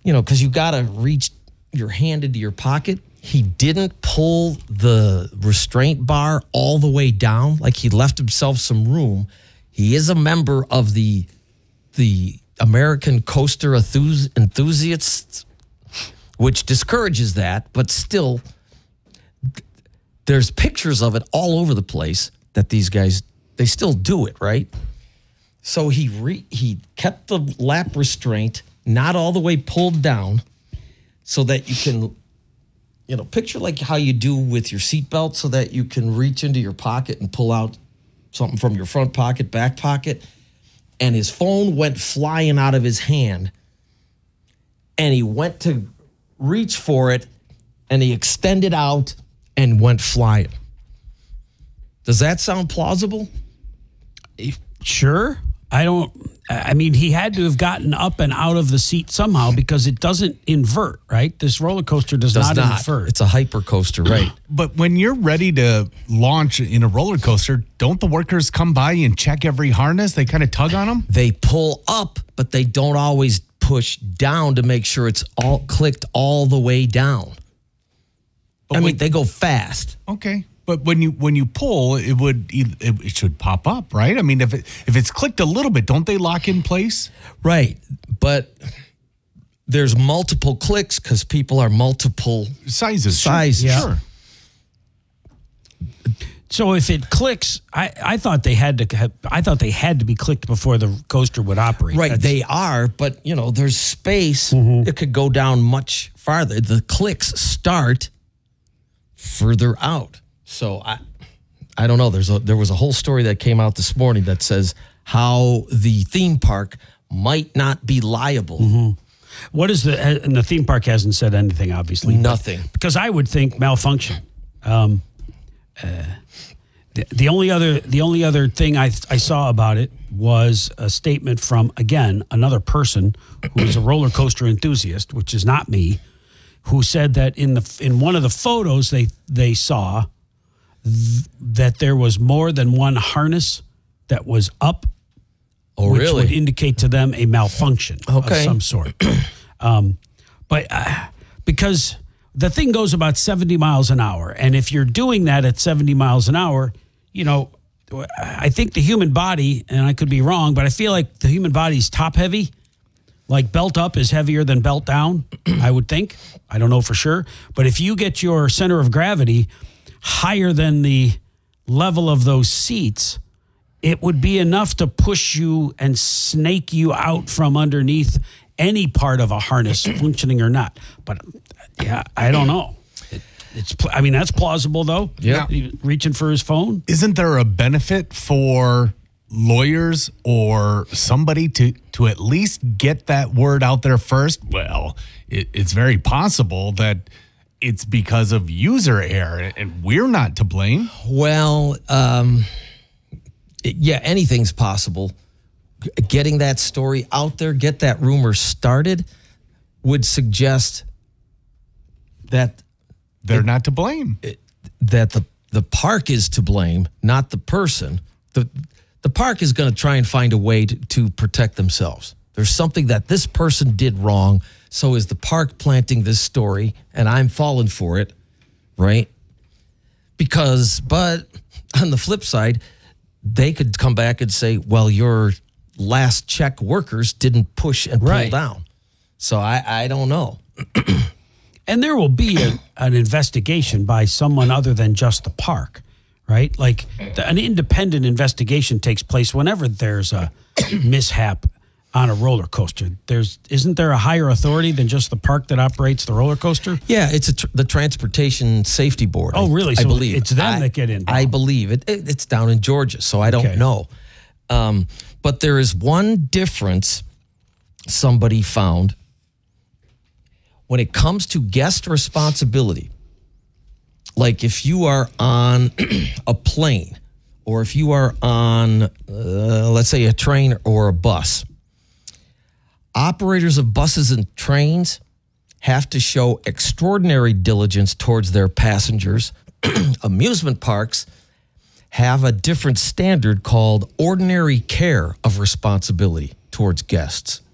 because you got to reach your hand into your pocket. He didn't pull the restraint bar all the way down. Like he left himself some room. He is a member of the American Coaster Enthusiasts, which discourages that, but still, there's pictures of it all over the place that these guys, they still do it, right? So he kept the lap restraint not all the way pulled down so that you can, picture like how you do with your seatbelt so that you can reach into your pocket and pull out something from your front pocket, back pocket. And his phone went flying out of his hand. And he went to reach for it, and he extended out and went flying. Does that sound plausible? Sure. He had to have gotten up and out of the seat somehow because it doesn't invert, right? This roller coaster does not invert. It's a hyper coaster, right? But when you're ready to launch in a roller coaster, don't the workers come by and check every harness? They kind of tug on them? They pull up, but they don't always push down to make sure it's all clicked all the way down. They go fast. Okay. But when you pull, it should pop up, right? I mean, if it's clicked a little bit, don't they lock in place? Right, but there's multiple clicks because people are multiple sizes. Sure. So if it clicks, I thought they had to be clicked before the coaster would operate. Right, they are, but there's space. Mm-hmm. It could go down much farther. The clicks start further out. So I don't know. There was a whole story that came out this morning that says how the theme park might not be liable. Mm-hmm. What is and the theme park hasn't said anything, obviously. Nothing. Because I would think malfunction. The only other thing I saw about it was a statement from, again, another person who is a roller coaster enthusiast, which is not me, who said that in one of the photos they saw that there was more than one harness that was up, which would indicate to them a malfunction of some sort. But because the thing goes about 70 miles an hour, and if you're doing that at 70 miles an hour, I think the human body, and I could be wrong, but I feel like the human body's top heavy. Like belt up is heavier than belt down, I would think. I don't know for sure. But if you get your center of gravity higher than the level of those seats, it would be enough to push you and snake you out from underneath any part of a harness, functioning or not. But yeah, I don't know. That's plausible though. Yeah, reaching for his phone. Isn't there a benefit for lawyers or somebody to at least get that word out there first? Well, it's very possible that it's because of user error, and we're not to blame. Well, anything's possible. Getting that story out there, get that rumor started, would suggest that they're not to blame. That the park is to blame, not the person. The park is going to try and find a way to protect themselves. There's something that this person did wrong, so is the park planting this story, and I'm falling for it, right? But on the flip side, they could come back and say, well, your last check workers didn't push and pull down. So I don't know. And there will be an investigation by someone other than just the park, right? Like an independent investigation takes place whenever there's a mishap on a roller coaster. Isn't there a higher authority than just the park that operates the roller coaster? Yeah, it's the Transportation Safety Board. Oh, really? I so believe it's them that get involved. I believe it. It's down in Georgia, so I don't know. But there is one difference somebody found when it comes to guest responsibility. Like if you are on a plane or if you are on, let's say, a train or a bus, operators of buses and trains have to show extraordinary diligence towards their passengers. Amusement parks have a different standard called ordinary care of responsibility towards guests.